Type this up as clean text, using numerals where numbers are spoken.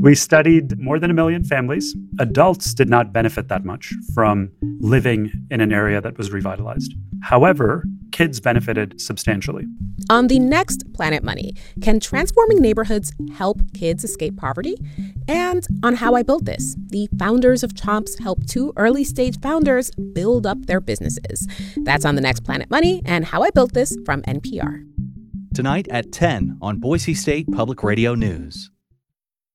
We studied more than 1 million families. Adults did not benefit that much from living in an area that was revitalized. However, kids benefited substantially. On the next Planet Money, can transforming neighborhoods help kids escape poverty? And on How I Built This, the founders of Chomps helped 2 early-stage founders build up their businesses. That's on the next Planet Money and How I Built This from NPR. Tonight at 10 on Boise State Public Radio News.